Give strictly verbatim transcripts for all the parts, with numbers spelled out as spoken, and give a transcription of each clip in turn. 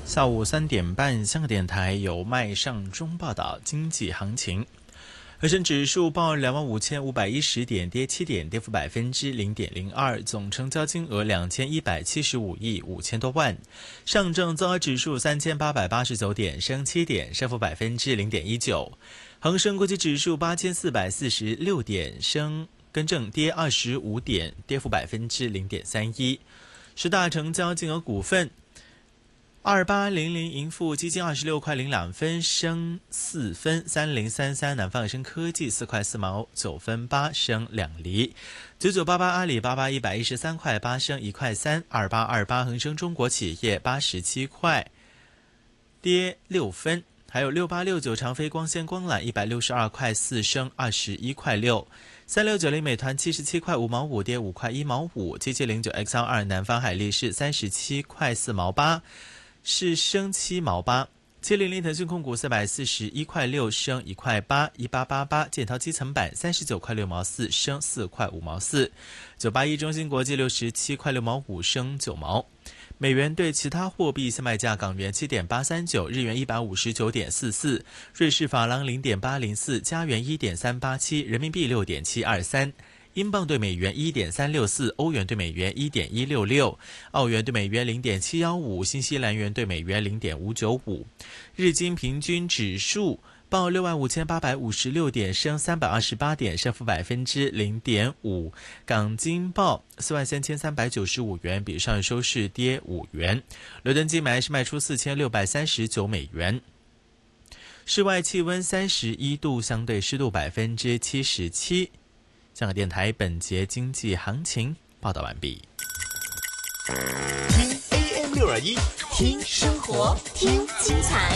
下午三点半，香港电台有麦尚中报道经济行情。恒生指数报两万五千五百一十点，跌七点，跌幅百分之零点零二，总成交金额两千一百七十五亿五千多万。上证综合指数三千八百八十九点，升七点，升幅百分之零点一九。恒生国际指数八千四百四十六点，升更正跌二十五点，跌幅百分之零点三一。十大成交金额股份。二八零零盈富基金二十六块零两分，升四分。三零三三南方恒生科技四块四毛九分八，升两厘。九九八八阿里巴巴一百一十三块八，升一块三。二八二八恒生中国企业八十七块，跌六分。还有六八六九长飞光纤光缆一百六十二块四，升二十一块六。三六九零美团七十七块五毛五，跌五块一毛五。七七零九 X L 二南方海力士三十七块四毛八。是升七毛八。七零零腾讯控股四百四十一块六，升一块八。一八八八建滔基层板三十九块六毛四，升四块五毛四。九八一中芯国际六十七块六毛五，升九毛。美元对其他货币现卖价：港元七点八三九，日元一百五十九点四四，瑞士法郎零点八零四，加元一点三八七，人民币六点七二三。英镑对美元一点三六四，欧元对美元一点一六六，澳元对美元零点七一五，新西兰元对美元零点五九五。日经平均指数报六万五千八百五十六点，升三百二十八点，升幅百分之零点五。港金报四万三千三百九十五元，比上日收市跌五元。伦敦金买是卖出四千六百三十九美元。室外气温三十一度，相对湿度百分之七十七。香港电台本节经济行情报道完毕。 听 A M 六二一，听生活，听精彩，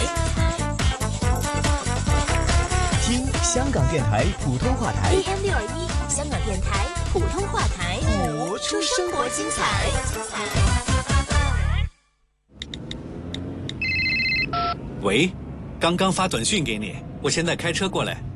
听香港电台普通话台 A M 六二一，香港电台普通话台， 播出生活精彩。 喂，刚刚发短讯给你，我现在开车过来。